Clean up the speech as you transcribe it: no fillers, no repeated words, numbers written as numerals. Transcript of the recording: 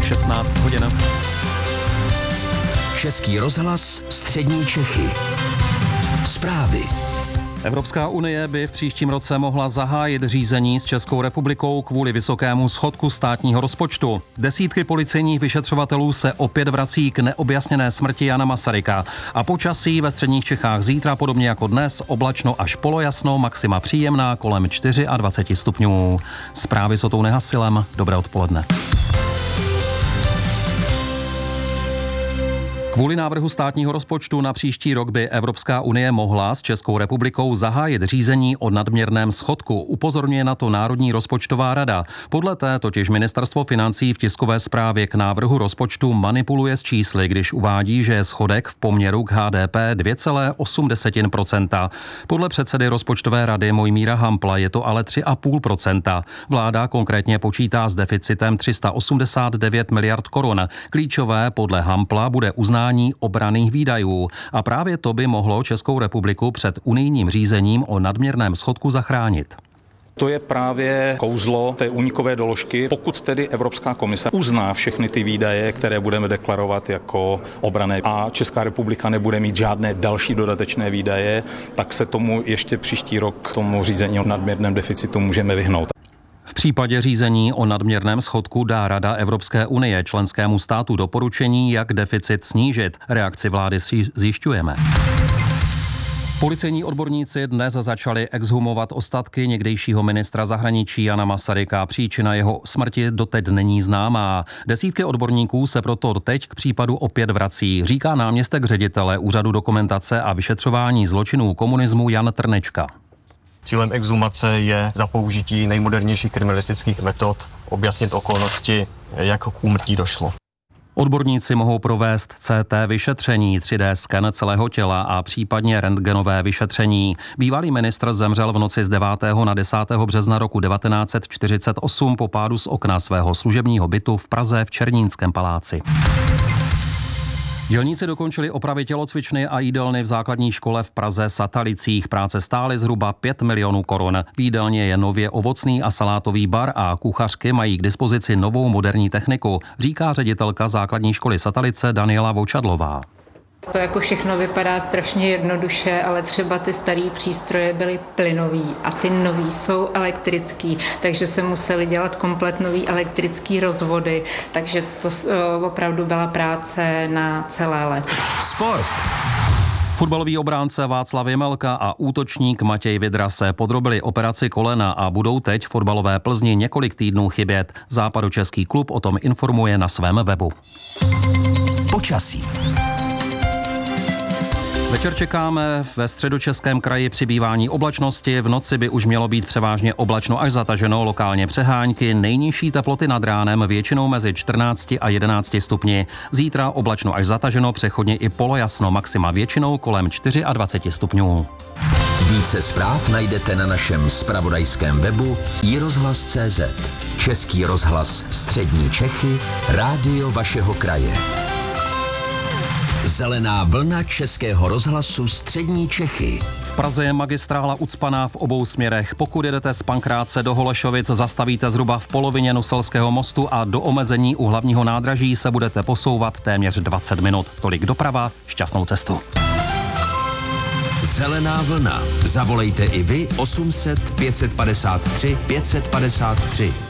16 hodin. Český rozhlas Střední Čechy. Zprávy. Evropská unie by v příštím roce mohla zahájit řízení s Českou republikou kvůli vysokému schodku státního rozpočtu. Desítky policejních vyšetřovatelů se opět vrací k neobjasněné smrti Jana Masaryka. A počasí ve středních Čechách zítra podobně jako dnes oblačno až polojasno, maxima příjemná kolem 24 stupňů. Zprávy s Otou Nehasilem. Dobré odpoledne. Kvůli návrhu státního rozpočtu na příští rok by Evropská unie mohla s Českou republikou zahájit řízení o nadměrném schodku. Upozorňuje na to Národní rozpočtová rada. Podle té totiž Ministerstvo financí v tiskové zprávě k návrhu rozpočtu manipuluje s čísly, když uvádí, že je schodek v poměru k HDP 2,8%. Podle předsedy rozpočtové rady Mojmíra Hampla je to ale 3,5%. Vláda konkrétně počítá s deficitem 389 miliard korun. Klíčové podle Hampla bude uznání obranných výdajů. A právě to by mohlo Českou republiku před unijním řízením o nadměrném schodku zachránit. To je právě kouzlo té únikové doložky. Pokud tedy Evropská komise uzná všechny ty výdaje, které budeme deklarovat jako obranné a Česká republika nebude mít žádné další dodatečné výdaje, tak se tomu ještě příští rok tomu řízení o nadměrném deficitu můžeme vyhnout. V případě řízení o nadměrném schodku dá Rada Evropské unie členskému státu doporučení, jak deficit snížit. Reakci vlády zjišťujeme. Policejní odborníci dnes začali exhumovat ostatky někdejšího ministra zahraničí Jana Masaryka. Příčina jeho smrti doteď není známá. Desítky odborníků se proto teď k případu opět vrací, říká náměstek ředitele Úřadu dokumentace a vyšetřování zločinů komunismu Jan Trnečka. Cílem exhumace je za použití nejmodernějších kriminalistických metod objasnit okolnosti, jak k úmrtí došlo. Odborníci mohou provést CT vyšetření, 3D sken celého těla a případně rentgenové vyšetření. Bývalý ministr zemřel v noci z 9. na 10. března roku 1948 po pádu z okna svého služebního bytu v Praze v Černínském paláci. Dělníci dokončili opravy tělocvičny a jídelny v základní škole v Praze Satalicích. Práce stály zhruba 5 milionů korun. V jídelně je nově ovocný a salátový bar a kuchařky mají k dispozici novou moderní techniku, říká ředitelka základní školy Satalice Daniela Vočadlová. To jako všechno vypadá strašně jednoduše, ale třeba ty staré přístroje byly plynový a ty nový jsou elektrický, takže se museli dělat komplet nový elektrický rozvody, takže to opravdu byla práce na celé léto. Sport. Fotbalový obránce Václav Jemelka a útočník Matěj Vidra se podrobili operaci kolena a budou teď fotbalové Plzni několik týdnů chybět. Západočeský klub o tom informuje na svém webu. Počasí. Večer čekáme ve Středočeském kraji přibývání oblačnosti, v noci by už mělo být převážně oblačno až zataženo, lokálně přehánky, nejnižší teploty nad ránem většinou mezi 14 a 11 stupni. Zítra oblačno až zataženo, přechodně i polojasno, maxima většinou kolem 24 stupňů. Více zpráv najdete na našem zpravodajském webu iRozhlas.cz. Český rozhlas Střední Čechy, rádio vašeho kraje. Zelená vlna Českého rozhlasu Střední Čechy. V Praze je magistrála ucpaná v obou směrech. Pokud jedete z Pankrátce do Holešovic, zastavíte zhruba v polovině Nuselského mostu a do omezení u hlavního nádraží se budete posouvat téměř 20 minut. Tolik doprava, šťastnou cestu. Zelená vlna. Zavolejte i vy 800 553 553.